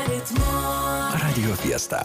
Radio Fiesta.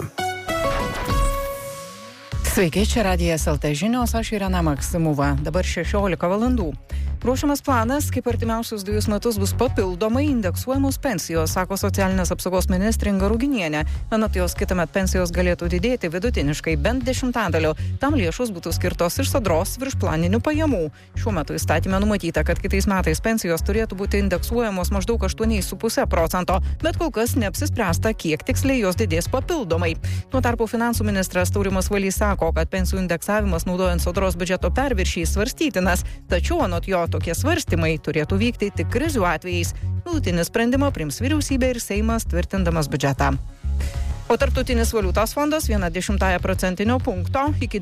Sveiki, čia Radijas LT žinios, aš Irena Maksimova. Dabar 16 valandų. Ruošiamas planas, kaip artimiausius 2 metus bus papildomai indeksuojamos pensijos, sako socialinės apsaugos ministrė Inga Ruginienė. Anot jos, kitąmet pensijos galėtų didėti vidutiniškai bent 10%. Tam lėšos būtų skirtos iš sodros viršplaninių pajamų. Šiuo metu įstatyme numatyta, kad kitais metais pensijos turėtų būti indeksuojamos maždaug 8,5%, bet kol kas neapsispręsta, kiek tiksliai jos didės papildomai. Tuo tarpu finansų ministras Taurimas Valys sako, kad pensijų indeksavimas naudojant sodros biudžeto perviršį svarstytinas, tačiau anot jo tokie svarstymai turėtų vykti tik krizių atvejais. Galutinį sprendimą priims vyriausybė ir Seimas tvirtindamas biudžetą. O Tarptautinis valiutos fondas 0,1% punkto iki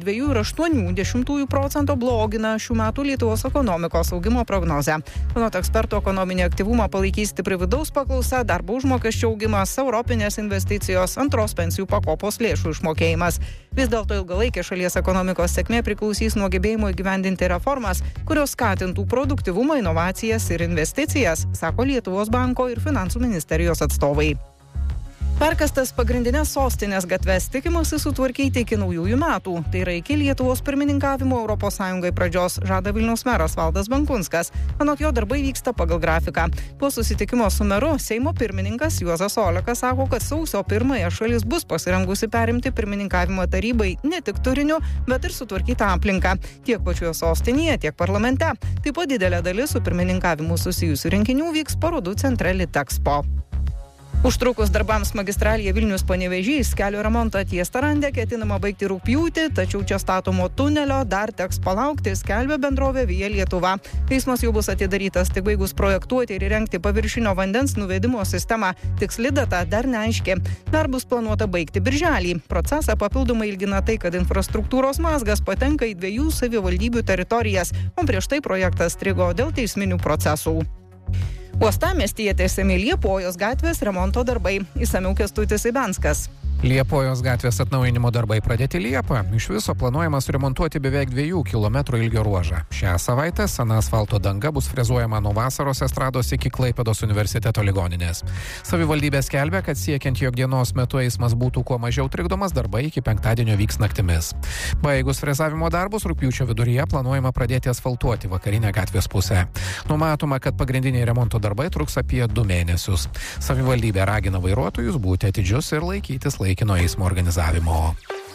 2,8% blogina šių metų Lietuvos ekonomikos augimo prognozę. Anot ekspertų, ekonominį aktyvumą palaikys stipri vidaus paklausa, darbo užmokesčio augimas, europinės investicijos, antros pensijų pakopos lėšų išmokėjimas. Vis dėlto ilgalaikė šalies ekonomikos sėkmė priklausys nuo gebėjimo įgyvendinti reformas, kurios skatintų produktyvumą, inovacijas ir investicijas, sako Lietuvos banko ir finansų ministerijos atstovai. Perkastas pagrindinės sostinės gatves tikimasi sutvarkyti iki naujųjų metų. Tai yra iki Lietuvos pirmininkavimo ES pradžios, žada Vilniaus meras Valdas Benkunskas. Anot jo darbai vyksta pagal grafiką. Po susitikimo su meru Seimo pirmininkas Juozas Olekas sako, kad sausio 1 šalis bus pasirengusi perimti pirmininkavimo tarybai ne tik turiniu, bet ir sutvarkytą aplinką. Tiek pačioje sostinėje, tiek parlamente. Taip pat didelė dalis su pirmininkavimu susijusių renginių vyks parodų centre Litexpo. Užtrukus darbams magistralėje Vilnius-Panevėžys kelio remontą ties Tarande ketinama baigti rugpjūtį, tačiau čia statomo tunelio dar teks palaukti, skelbia bendrovė Via Lietuva. Eismas jau bus atidarytas tik baigus projektuoti ir įrengti paviršinio vandens nuvedimo sistemą. Tiksli data dar neaiški. Darbus planuota baigti birželį. Procesą papildomai ilgina tai, kad infrastruktūros mazgas patenka į 2 savivaldybių teritorijas, o prieš tai projektas strigo dėl teisminių procesų. Uostamiestyje tęsiami Liepojos gatvės remonto darbai. Išsamiau Kęstutis Ibenskas. Liepojos gatvės atnaujinimo darbai pradėti Liepą. Iš viso planuojama suremontuoti beveik 2 km ilgio ruožą. Šią savaitę sena asfalto danga bus frezuojama nuo Vasaros estrados iki Klaipėdos universiteto ligoninės. Savivaldybė skelbia, kad siekiant, jog dienos metu eismas būtų kuo mažiau trikdomas, darbai iki penktadienio vyks naktimis. Baigus frezavimo darbus rugpjūčio viduryje planuojama pradėti asfaltuoti vakarinę gatvės pusę. Numatoma, kad pagrindiniai remonto darbai truks apie 2 mėnesius. Savivaldybė ragina vairuotojus būti atidžius ir laikytis laikino eismo organizavimo.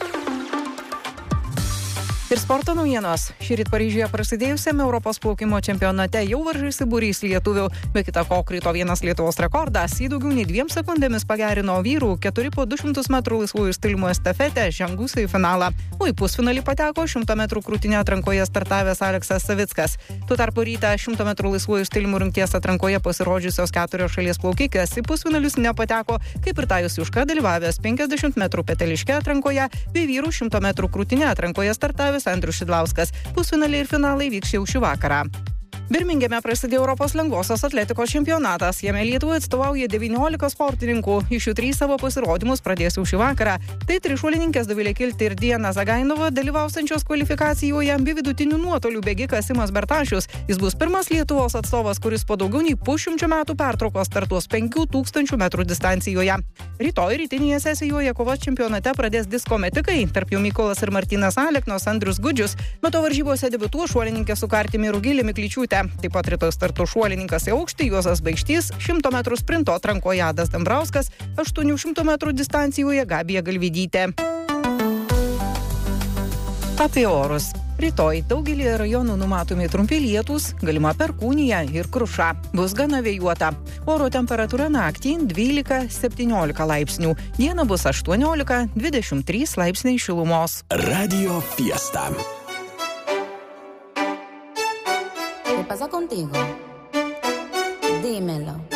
Ir sporto naujienos. Šįryt Paryžiuje prasidėjusiame Europos plaukimo čempionate jau varžėsi būrys lietuvių. Be kita ko krito vienas Lietuvos rekordas. Jį daugiau nei 2 sekundėmis pagerino vyrų 4 po 200 metrų laisvųjų stilių estafetę žengusių į finalą. O į pusfinalį pateko 100 metrų krūtinę atrankoje startavęs Aleksas Savickas. Tuo tarpu rytą 100 metrų laisvųjų stilių rungties atrankoje pasirodžiusios 4 šalies plaukikės į pusfinalius nepateko, kaip ir Tajus Juška dalyvavęs 50 metrų peteliške atrankoje, bei vyrų 100 metrų krūtinę atrankoje startavęs Andrius Šidlauskas. Pusfinaliai ir finalai vyks jau šį vakarą. Birmingeme prasidėjo Europos lengvosios atletikos čempionatas. Jame Lietuvai atstovauja 19 sportininkų. Iš jų 3 savo pasirodymus pradės jau šį vakarą. Tai trišuolininkės Dovilė Kilti ir Diana Zagainova, dalyvausiančios kvalifikacijoje, bei vidutinių nuotolių bėgikas Simas Bertašius. Jis bus pirmas Lietuvos atstovas, kuris po daugiau nei 100 metų pertraukos startuos 5000 metrų distancijoje. Rytoj rytinėje sesijoje kovos čempionate pradės disko metikai, tarp jų Mykolas ir Martynas Aleknos, Andrius Gudžius. Meto varžybose debiutuos šuolininkė su kartimi Rugilė Miklyčiūtė. Taip pat rytoj startų šuolininkas į aukštį Juozas Baikštys, 100 metrų sprinto atrankoje Adas Dambrauskas, 800 metrų distancijoje Gabija Galvydytė. Apie orus. Rytoj daugelį rajonų numatomi trumpi lietūs, galima perkūnija ir kruša. Bus gana vėjuota. Oro temperatūra naktį 12-17 laipsnių. Dieną bus 18-23 laipsniai šilumos. Radio Fiesta. ¿Qué pasa contigo? Dímelo.